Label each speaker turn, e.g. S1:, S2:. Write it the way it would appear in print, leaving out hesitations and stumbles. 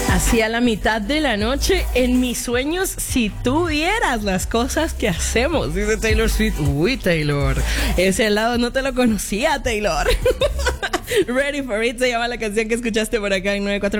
S1: Hacia la mitad de la noche, en mis sueños, si tú vieras las cosas que hacemos, dice Taylor Swift. Uy, Taylor, ese lado no te lo conocía, Taylor. Ready for It se llama la canción que escuchaste por acá en 94.